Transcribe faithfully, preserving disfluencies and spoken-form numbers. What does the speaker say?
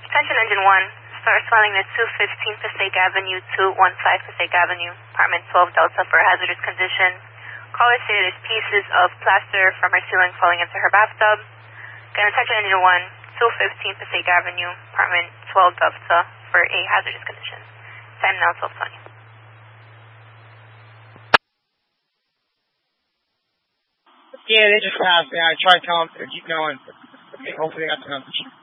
Attention engine one. Start swelling at two fifteen Passaic Avenue, two fifteen Passaic Avenue, apartment twelve Delta for hazardous condition. Caller stated there's pieces of plaster from her ceiling falling into her bathtub. Again, attention engine one, two fifteen Passaic Avenue, apartment twelve Delta for a hazardous condition. Time now twelve twenty. Yeah, they just passed. Yeah, I tried telling them to keep going. Hopefully they got the message.